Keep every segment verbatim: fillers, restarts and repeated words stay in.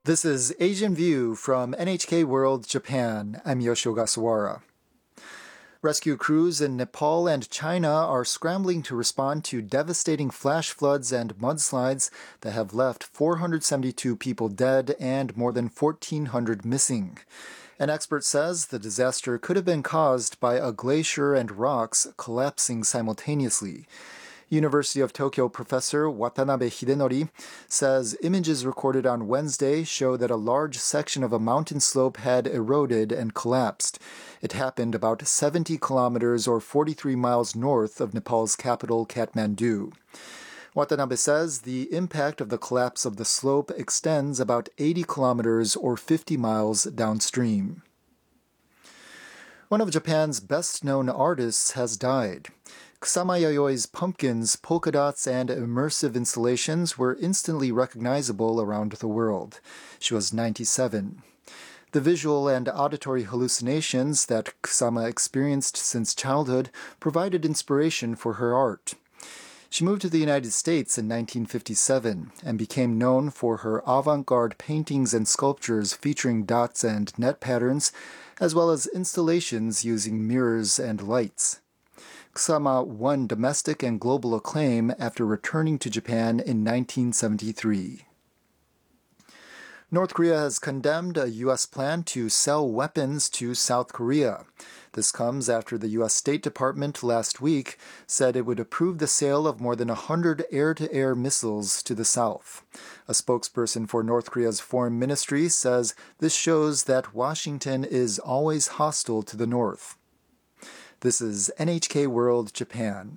This is Asian View from N H K World Japan. I'm Yoshio Ogasawara. Rescue crews in Nepal and China are scrambling to respond to devastating flash floods and mudslides that have left four hundred seventy-two people dead and more than fourteen hundred missing. An expert says the disaster could have been caused by a glacier and rocks collapsing simultaneously. University of Tokyo professor Watanabe Hidenori says images recorded on Wednesday show that a large section of a mountain slope had eroded and collapsed. It happened about seventy kilometers or forty-three miles north of Nepal's capital, Kathmandu. Watanabe says the impact of the collapse of the slope extends about eighty kilometers or fifty miles downstream. One of Japan's best-known artists has died. Kusama Yayoi's pumpkins, polka dots, and immersive installations were instantly recognizable around the world. She was ninety-seven. The visual and auditory hallucinations that Kusama experienced since childhood provided inspiration for her art. She moved to the United States in nineteen fifty-seven and became known for her avant-garde paintings and sculptures featuring dots and net patterns, as well as installations using mirrors and lights. Kusama won domestic and global acclaim after returning to Japan in nineteen seventy-three. North Korea has condemned a U S plan to sell weapons to South Korea. This comes after the U S State Department last week said it would approve the sale of more than one hundred air-to-air missiles to the South. A spokesperson for North Korea's foreign ministry says this shows that Washington is always hostile to the North. This is N H K World Japan.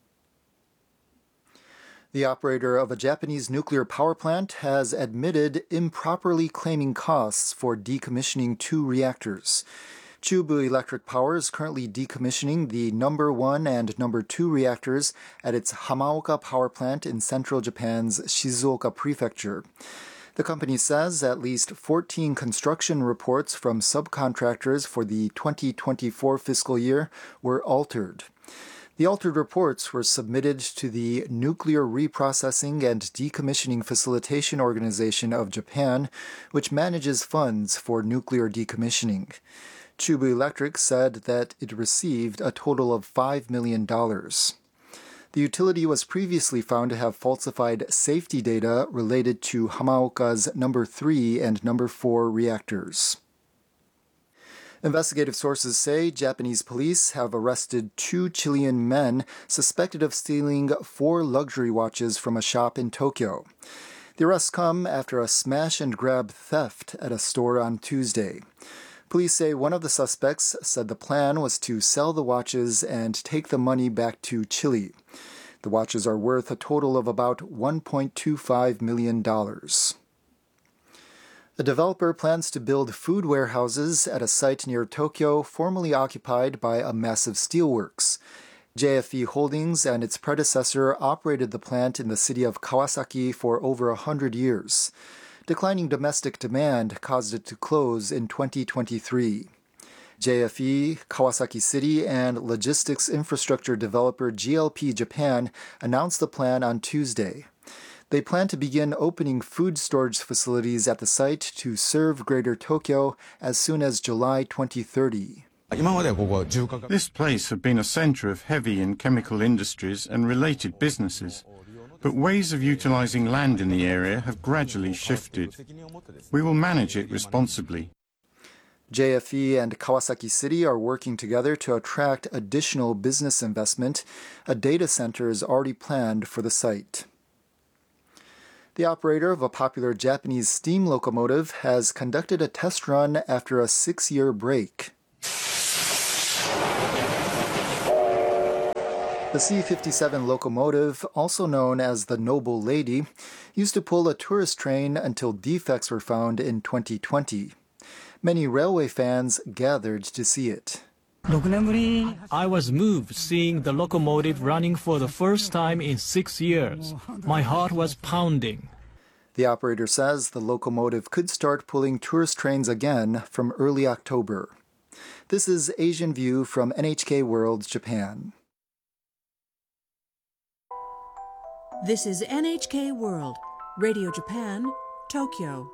The operator of a Japanese nuclear power plant has admitted improperly claiming costs for decommissioning two reactors. Chubu Electric Power is currently decommissioning the number one and number two reactors at its Hamaoka power plant in central Japan's Shizuoka prefecture. The company says at least fourteen construction reports from subcontractors for the twenty twenty-four fiscal year were altered. The altered reports were submitted to the Nuclear Reprocessing and Decommissioning Facilitation Organization of Japan, which manages funds for nuclear decommissioning. Chubu Electric said that it received a total of five million dollars. The utility was previously found to have falsified safety data related to Hamaoka's number three and number four reactors. Investigative sources say Japanese police have arrested two Chilean men suspected of stealing four luxury watches from a shop in Tokyo. The arrests come after a smash-and-grab theft at a store on Tuesday. Police say one of the suspects said the plan was to sell the watches and take the money back to Chile. The watches are worth a total of about one point two five million dollars. A developer plans to build food warehouses at a site near Tokyo formerly occupied by a massive steelworks. J F E Holdings and its predecessor operated the plant in the city of Kawasaki for over a hundred years. Declining domestic demand caused it to close in twenty twenty-three. J F E, Kawasaki City, and logistics infrastructure developer G L P Japan announced the plan on Tuesday. They plan to begin opening food storage facilities at the site to serve Greater Tokyo as soon as July twenty thirty. This place had been a center of heavy and chemical industries and related businesses. But ways of utilizing land in the area have gradually shifted. We will manage it responsibly. J F E and Kawasaki City are working together to attract additional business investment. A data center is already planned for the site. The operator of a popular Japanese steam locomotive has conducted a test run after a six-year break. The C fifty-seven locomotive, also known as the Noble Lady, used to pull a tourist train until defects were found in twenty twenty. Many railway fans gathered to see it. I was moved seeing the locomotive running for the first time in six years. My heart was pounding. The operator says the locomotive could start pulling tourist trains again from early October. This is Asian View from N H K World Japan. This is N H K World, Radio Japan, Tokyo.